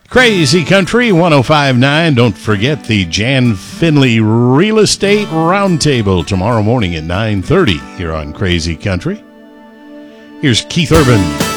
Crazy Country 1059. Don't forget the Jan Finley Real Estate Roundtable tomorrow morning at 9:30 here on Crazy Country. Here's Keith Urban.